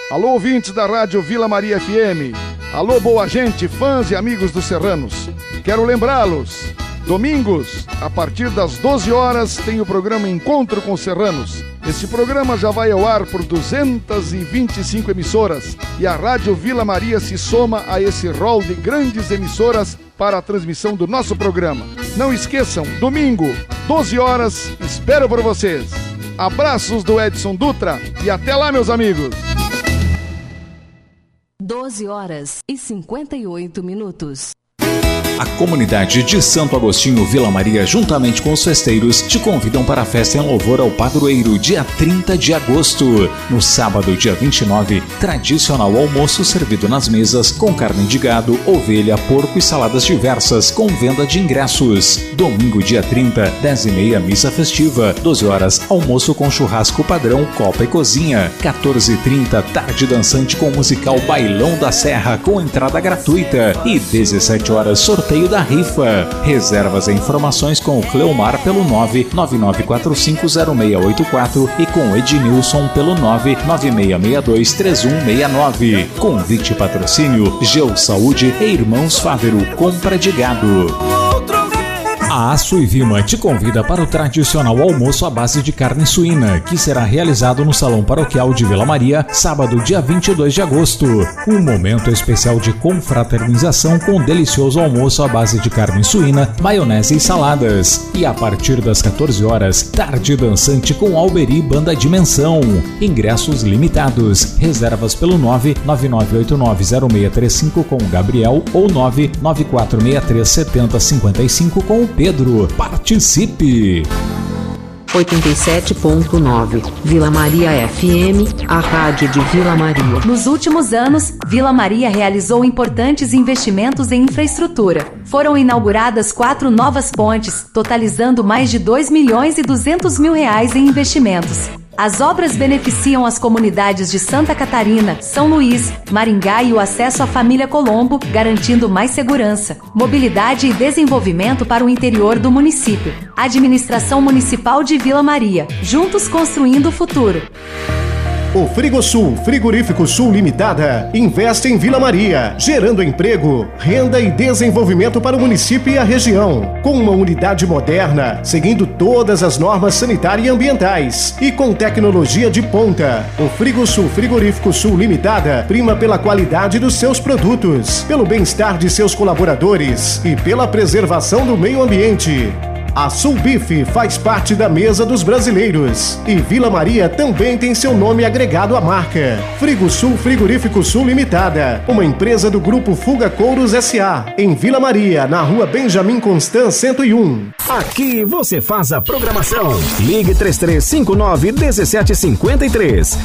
Alô, ouvintes da Rádio Vila Maria FM. Alô, boa gente, fãs e amigos dos serranos. Quero lembrá-los, domingos, a partir das 12 horas, tem o programa Encontro com Serranos. Esse programa já vai ao ar por 225 emissoras e a Rádio Vila Maria se soma a esse rol de grandes emissoras para a transmissão do nosso programa. Não esqueçam, domingo, 12 horas, espero por vocês. Abraços do Edson Dutra e até lá, meus amigos. 12h58. A comunidade de Santo Agostinho Vila Maria, juntamente com os festeiros, te convidam para a festa em louvor ao padroeiro, dia 30 de agosto. No sábado, dia 29, tradicional almoço servido nas mesas com carne de gado, ovelha, porco e saladas diversas, com venda de ingressos. Domingo, dia 30, 10h30, missa festiva. 12 horas, almoço com churrasco padrão, copa e cozinha. 14h30, tarde dançante com musical Bailão da Serra, com entrada gratuita. E 17 horas, sorteio da rifa. Reservas e informações com o Cleomar pelo 999450684 e com Ednilson pelo 996623169. Convite e patrocínio Geo Saúde e Irmãos Fávero, compra de gado. A Aço e Vima te convida para o tradicional almoço à base de carne suína, que será realizado no Salão Paroquial de Vila Maria, sábado, dia 22 de agosto. Um momento especial de confraternização com delicioso almoço à base de carne suína, maionese e saladas. E a partir das 14 horas, tarde dançante com Alberi Banda Dimensão. Ingressos limitados. Reservas pelo 999890635 com o Gabriel ou 994637055 com o Pedro. Participe! 87.9 Vila Maria FM, a rádio de Vila Maria. Nos últimos anos, Vila Maria realizou importantes investimentos em infraestrutura. Foram inauguradas 4 novas pontes, totalizando mais de 2.200.000 em investimentos. As obras beneficiam as comunidades de Santa Catarina, São Luís, Maringá e o acesso à família Colombo, garantindo mais segurança, mobilidade e desenvolvimento para o interior do município. Administração Municipal de Vila Maria, juntos construindo o futuro. O Frigosul Frigorífico Sul Limitada investe em Vila Maria, gerando emprego, renda e desenvolvimento para o município e a região. Com uma unidade moderna, seguindo todas as normas sanitárias e ambientais e com tecnologia de ponta. O Frigosul Frigorífico Sul Limitada prima pela qualidade dos seus produtos, pelo bem-estar de seus colaboradores e pela preservação do meio ambiente. A Sulbif faz parte da mesa dos brasileiros e Vila Maria também tem seu nome agregado à marca. Frigosul Frigorífico Sul Limitada, uma empresa do grupo Fuga Couros S.A., em Vila Maria, na rua Benjamin Constant 101. Aqui você faz a programação. Ligue 3359-1753.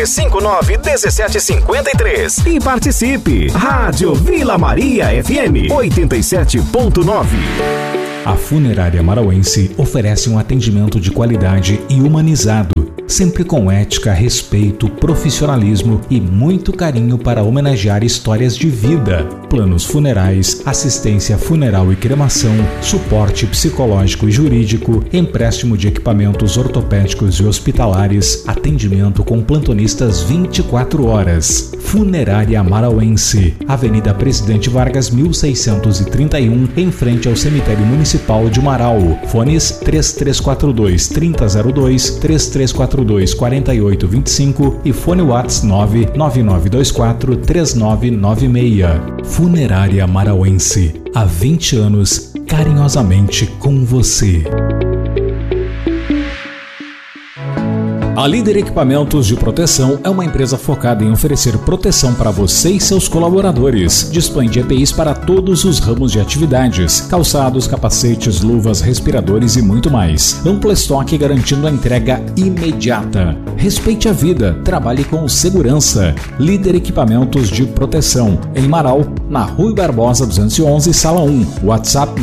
3359-1753 e participe. Rádio Vila Maria FM 87.9. A Funerária Marauense oferece um atendimento de qualidade e humanizado, sempre com ética, respeito, profissionalismo e muito carinho para homenagear histórias de vida. Planos funerais, assistência funeral e cremação, suporte psicológico e jurídico, empréstimo de equipamentos ortopédicos e hospitalares, atendimento com plantonistas 24 horas. Funerária Marauense, Avenida Presidente Vargas 1631, em frente ao Cemitério Municipal de Marau. Fones 3342-3002, 3342-4825 e fone WhatsApp 99924-3996. Funerária Marauense, há 20 anos, carinhosamente com você. A Líder Equipamentos de Proteção é uma empresa focada em oferecer proteção para você e seus colaboradores. Dispõe de EPIs para todos os ramos de atividades: calçados, capacetes, luvas, respiradores e muito mais. Amplo estoque garantindo a entrega imediata. Respeite a vida, trabalhe com segurança. Líder Equipamentos de Proteção, em Marau, na Rui Barbosa 211, Sala 1. WhatsApp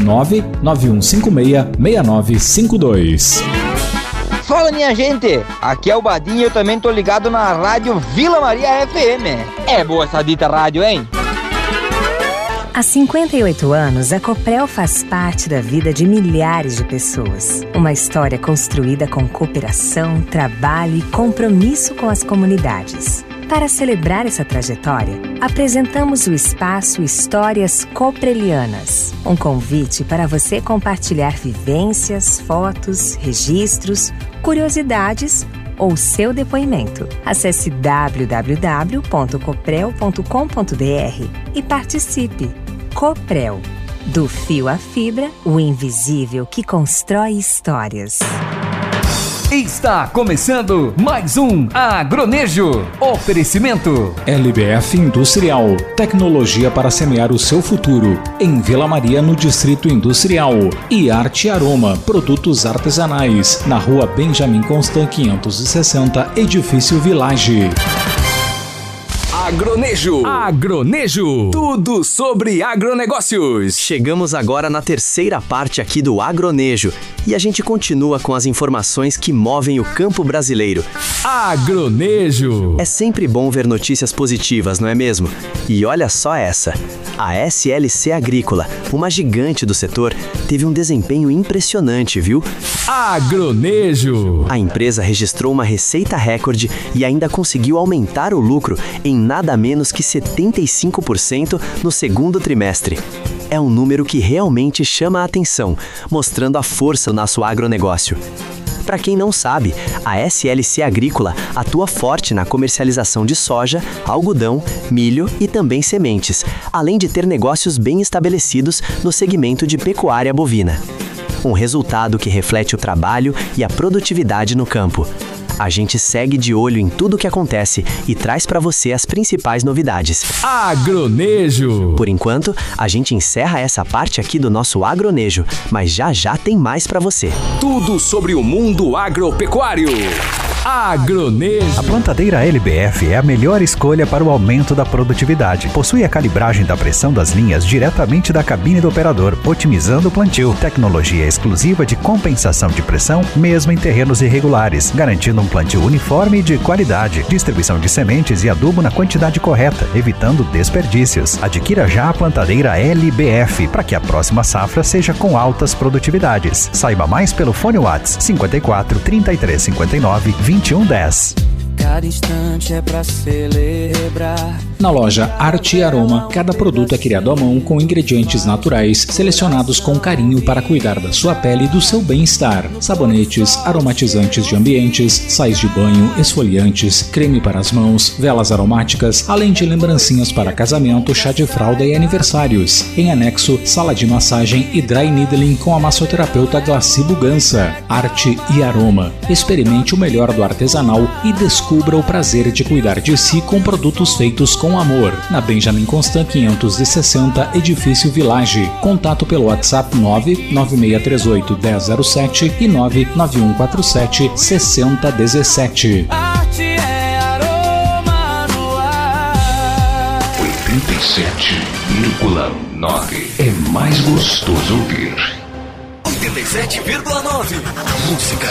991566952. Fala, minha gente, aqui é o Badinho, eu também tô ligado na rádio Vila Maria FM. É boa essa dita rádio, hein? Há 58 anos, a Coprel faz parte da vida de milhares de pessoas. Uma história construída com cooperação, trabalho e compromisso com as comunidades. para celebrar essa trajetória, apresentamos o espaço Histórias Coprelianas, um convite para você compartilhar vivências, fotos, registros, curiosidades ou seu depoimento. Acesse www.coprel.com.br e participe. Coprel. Do fio à fibra, o invisível que constrói histórias. Está começando mais um Agronejo. Oferecimento LBF Industrial, tecnologia para semear o seu futuro. Em Vila Maria, no Distrito Industrial. E Arte Aroma, produtos artesanais. Na Rua Benjamin Constant 560, Edifício Village. Agronejo. Agronejo. Tudo sobre agronegócios. Chegamos agora na terceira parte aqui do Agronejo e a gente continua com as informações que movem o campo brasileiro. Agronejo. É sempre bom ver notícias positivas, não é mesmo? E olha só essa. A SLC Agrícola, uma gigante do setor, teve um desempenho impressionante, viu? Agronejo. A empresa registrou uma receita recorde e ainda conseguiu aumentar o lucro em nada menos que 75% no segundo trimestre. É um número que realmente chama a atenção, mostrando a força do nosso agronegócio. Para quem não sabe, a SLC Agrícola atua forte na comercialização de soja, algodão, milho e também sementes, além de ter negócios bem estabelecidos no segmento de pecuária bovina. Um resultado que reflete o trabalho e a produtividade no campo. A gente segue de olho em tudo o que acontece e traz para você as principais novidades. Agronejo. Por enquanto, a gente encerra essa parte aqui do nosso Agronejo, mas já tem mais para você. Tudo sobre o mundo agropecuário. Agronejo. A plantadeira LBF é a melhor escolha para o aumento da produtividade. Possui a calibragem da pressão das linhas diretamente da cabine do operador, otimizando o plantio. Tecnologia exclusiva de compensação de pressão, mesmo em terrenos irregulares, garantindo um plantio uniforme e de qualidade. Distribuição de sementes e adubo na quantidade correta, evitando desperdícios. Adquira já a plantadeira LBF, para que a próxima safra seja com altas produtividades. Saiba mais pelo fone WhatsApp 54 33 59 2110. Cada instante é pra celebrar. Na loja Arte e Aroma, cada produto é criado à mão com ingredientes naturais, selecionados com carinho para cuidar da sua pele e do seu bem-estar. Sabonetes, aromatizantes de ambientes, sais de banho, esfoliantes, creme para as mãos, velas aromáticas, além de lembrancinhas para casamento, chá de fralda e aniversários. Em anexo, sala de massagem e dry needling com a massoterapeuta Glaci Bugança. Arte e Aroma. Experimente o melhor do artesanal e descubra o prazer de cuidar de si com produtos feitos com amor. Na Benjamin Constant 560, Edifício Village. Contato pelo WhatsApp 99638 1007 e 99147 6017. Arte é aroma no ar. 87,9 é mais gostoso ouvir. 87,9. Música